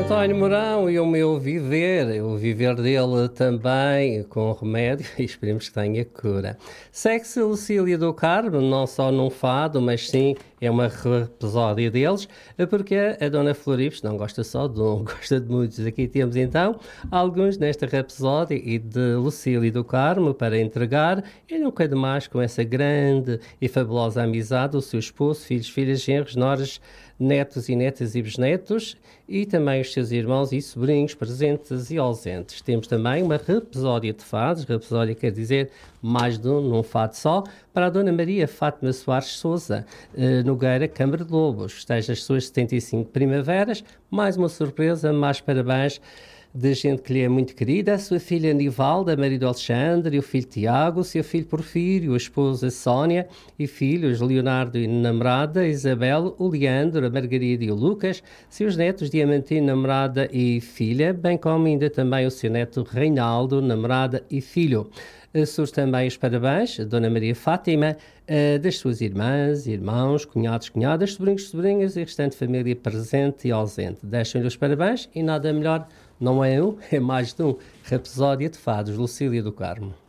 António Mourão e o meu viver, o viver dele também com remédio, e esperemos que tenha cura. Segue-se Lucília do Carmo, não só num fado, mas sim é uma rapsódia deles, porque a Dona Floripes não gosta só de um, gosta de muitos. Aqui temos então alguns nesta rapsódia e de Lucília do Carmo para entregar, e nunca demais com essa grande e fabulosa amizade, o seu esposo, filhos, filhas, genros, noras, netos e netas e bisnetos, e também os seus irmãos e sobrinhos presentes e ausentes. Temos também uma rapsódia de fados, rapsódia quer dizer mais de um, num fado só, para a Dona Maria Fátima Soares Souza, Nogueira, Câmara de Lobos. Festeja as suas 75 primaveras, mais uma surpresa, mais parabéns de gente que lhe é muito querida, a sua filha Nivalda, marido Alexandre, o filho Tiago, o seu filho Porfírio, a esposa Sónia e filhos Leonardo e namorada Isabel, o Leandro, a Margarida e o Lucas, seus netos Diamantino, namorada e filha, bem como ainda também o seu neto Reinaldo, namorada e filho. Surge também os parabéns a Dona Maria Fátima, das suas irmãs, irmãos, cunhados, cunhadas, sobrinhos, sobrinhas e restante família presente e ausente. Deixam-lhe os parabéns e nada melhor, não é um, é mais de um. Rapsódia de fados, Lucília do Carmo.